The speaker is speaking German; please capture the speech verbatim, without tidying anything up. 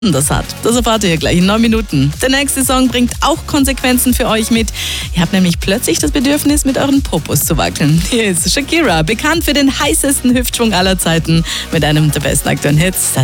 das hat. Das erfahrt ihr gleich in neun Minuten. Der nächste Song bringt auch Konsequenzen für euch mit. Ihr habt nämlich plötzlich das Bedürfnis, mit euren Popos zu wackeln. Hier ist Shakira, bekannt für den heißesten Hüftschwung aller Zeiten mit einem der besten aktuellen Hits.